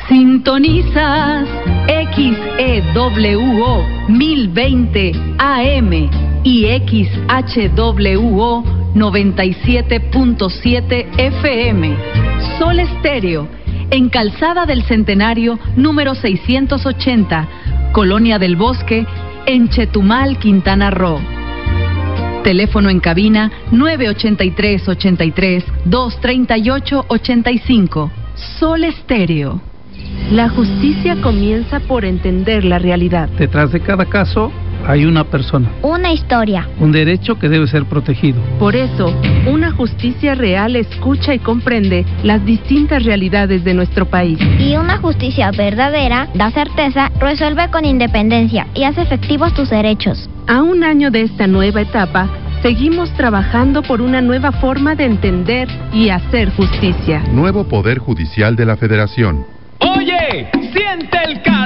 Sintonizas XEWO 1020 AM y XHWO 97.7 FM. Sol Estéreo, en Calzada del Centenario, número 680, Colonia del Bosque, en Chetumal, Quintana Roo. Teléfono en cabina 983-83-238-85. Sol Estéreo. La justicia comienza por entender la realidad. Detrás de cada caso hay una persona. Una historia. Un derecho que debe ser protegido. Por eso, una justicia real escucha y comprende las distintas realidades de nuestro país. Y una justicia verdadera da certeza, resuelve con independencia y hace efectivos tus derechos. A un año de esta nueva etapa, seguimos trabajando por una nueva forma de entender y hacer justicia. Nuevo Poder Judicial de la Federación. Oye, siente el cambio.